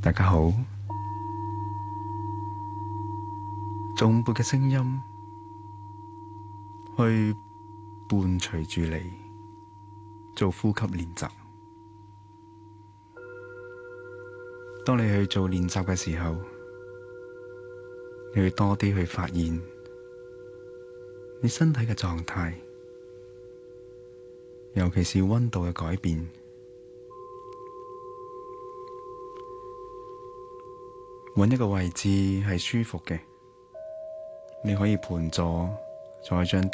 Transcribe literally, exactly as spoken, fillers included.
大家好，頌缽嘅聲音去伴隨住你做呼吸練習。當你去做練習嘅時候，你會多啲去發現你身體嘅狀態，尤其是溫度嘅改變。揾一個位置係舒服嘅，你可以盤坐在張